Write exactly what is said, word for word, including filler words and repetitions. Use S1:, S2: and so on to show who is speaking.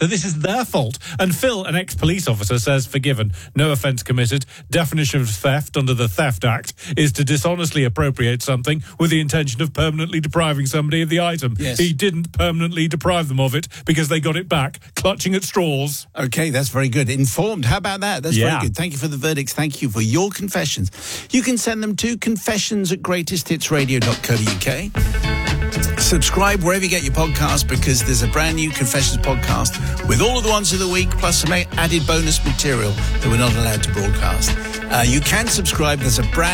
S1: So this is their fault. And Phil, an ex-police officer, says, forgiven, no offence committed. Definition of theft under the Theft Act is to dishonestly appropriate something with the intention of permanently depriving somebody of the item.
S2: Yes.
S1: He didn't permanently deprive them of it because they got it back, clutching at straws.
S2: Okay, that's very good. Informed. How about that? That's
S1: Yeah.
S2: very good. Thank you for the verdicts. Thank you for your confessions. You can send them to confessions at greatest hits radio dot co dot uk. Subscribe wherever you get your podcast, because there's a brand new Confessions podcast with all of the ones of the week, plus some added bonus material that we're not allowed to broadcast. Uh, you can subscribe. There's a brand